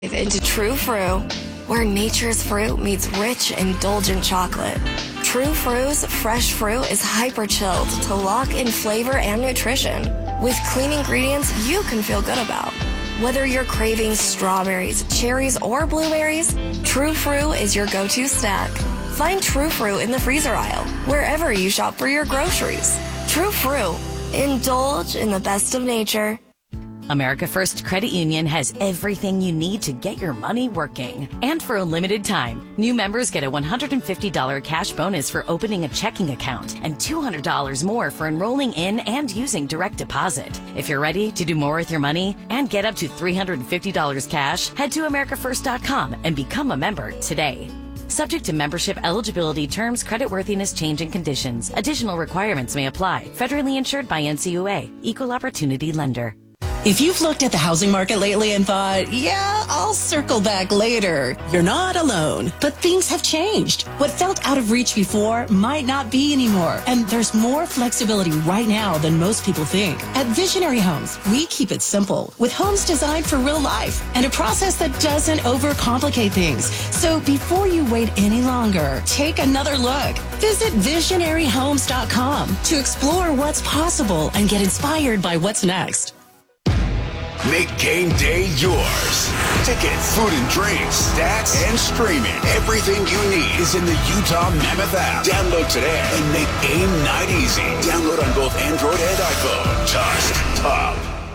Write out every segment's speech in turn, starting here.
Into True Fruit, where nature's fruit meets rich, indulgent chocolate. True Fruit's fresh fruit is hyper-chilled to lock in flavor and nutrition with clean ingredients you can feel good about. Whether you're craving strawberries, cherries, or blueberries, True Fruit is your go-to snack. Find True Fruit in the freezer aisle, wherever you shop for your groceries. True Fruit. Indulge in the best of nature. America First Credit Union has everything you need to get your money working. And for a limited time, new members get a $150 cash bonus for opening a checking account and $200 more for enrolling in and using direct deposit. If you're ready to do more with your money and get up to $350 cash, head to americafirst.com and become a member today. Subject to membership eligibility, terms, creditworthiness, change, and conditions. Additional requirements may apply. Federally insured by NCUA. Equal Opportunity Lender. If you've looked at the housing market lately and thought, yeah, I'll circle back later, you're not alone. But things have changed. What felt out of reach before might not be anymore. And there's more flexibility right now than most people think. At Visionary Homes, we keep it simple with homes designed for real life and a process that doesn't overcomplicate things. So before you wait any longer, take another look. Visit visionaryhomes.com to explore what's possible and get inspired by what's next. Make game day yours. Tickets, food and drinks, stats, and streaming. Everything you need is in the Utah Mammoth app. Download today and make game night easy. Download on both Android and iPhone. Just top.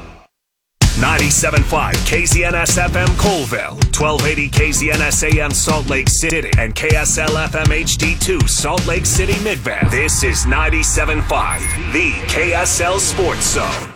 97.5 KZNS FM Colville, 1280 KZNS AM Salt Lake City, and KSL FM HD2 Salt Lake City Midvale. This is 97.5, the KSL Sports Zone.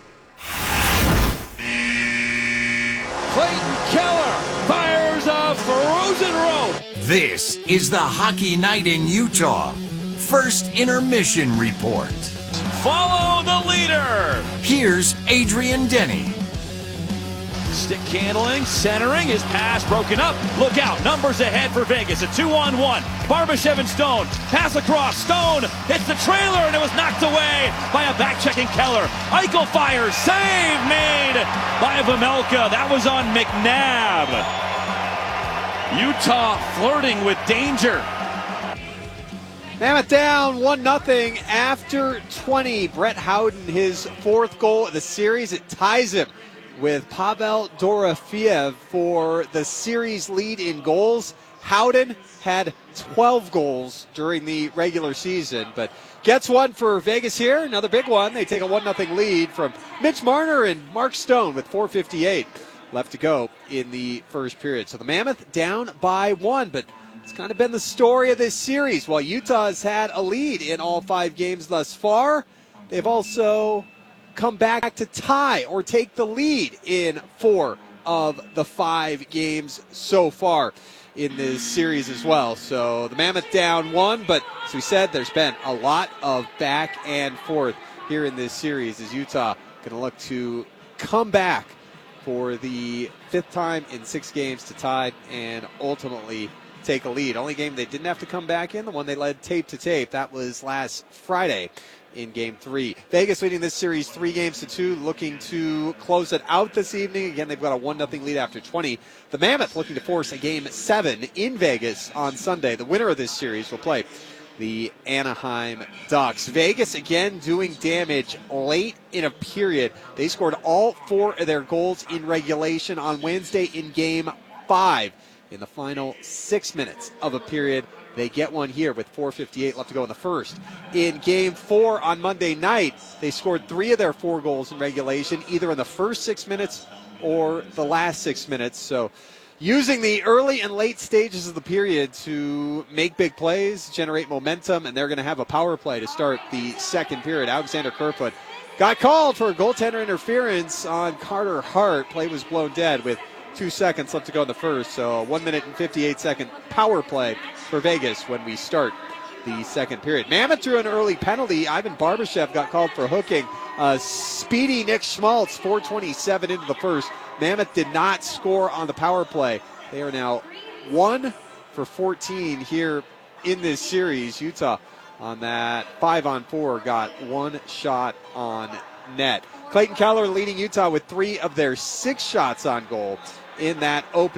Clayton Keller fires a frozen rope. This is the Hockey Night in Utah. First intermission report. Follow the leader. Here's Adrian Denny. Stick handling, centering, his pass broken up. Look out, numbers ahead for Vegas. A 2-on-1. Barbashev and Stone. Pass across. Stone hits the trailer and it was knocked away by a back-checking Keller. Eichel fires. Save made by Vejmelka. That was on McNabb. Utah flirting with danger. Mammoth down 1-0 after 20. Brett Howden, his fourth goal of the series. It ties him with Pavel Dorofeev for the series lead in goals. Howden had 12 goals during the regular season, but gets one for Vegas here. Another big one. They take a 1-0 lead from Mitch Marner and Mark Stone with 4:58 left to go in the first period. So the Mammoth down by one, but it's kind of been the story of this series. While Utah has had a lead in all 5 games thus far, they've also come back to tie or take the lead in 4 of the 5 games so far in this series as well. So the Mammoth down 1, but as we said, there's been a lot of back and forth here in this series as Utah going to look to come back for the 5th time in 6 games to tie and ultimately take a lead. Only game they didn't have to come back in, the one they led tape to tape, that was last Friday in Game 3. Vegas leading this series 3-2, looking to close it out this evening. Again, they've got a 1-0 lead after 20. The Mammoth looking to force a Game 7 in Vegas on Sunday. The winner of this series will play the Anaheim Ducks. Vegas, again, doing damage late in a period. They scored all 4 of their goals in regulation on Wednesday in Game 5. In the final 6 minutes of a period, they get one here with 4:58 left to go in the first. In Game 4 on Monday night, they scored 3 of their 4 goals in regulation, either in the first 6 minutes or the last 6 minutes. So using the early and late stages of the period to make big plays, generate momentum, and they're going to have a power play to start the second period. Alexander Kerfoot got called for a goaltender interference on Carter Hart. Play was blown dead with 2 seconds left to go in the first. So a 1 minute and 58-second power play for Vegas when we start the second period. Mammoth drew an early penalty. Ivan Barbashev got called for hooking. Speedy Nick Schmaltz, 4:27 into the first. Mammoth did not score on the power play. They are now 1 for 14 here in this series. Utah on that 5-on-4 got 1 shot on net. Clayton Keller leading Utah with 3 of their 6 shots on goal. in that opening